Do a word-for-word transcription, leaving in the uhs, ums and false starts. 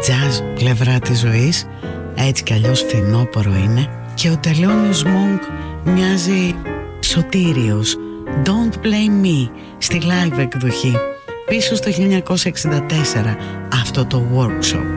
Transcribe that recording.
jazz πλευρά της ζωής, έτσι κι αλλιώς φθινόπορο είναι, και ο Τελώνιος Μονκ μοιάζει σωτήριος. Don't Blame Me στη live εκδοχή πίσω στο χίλια εννιακόσια εξήντα τέσσερα, αυτό το workshop.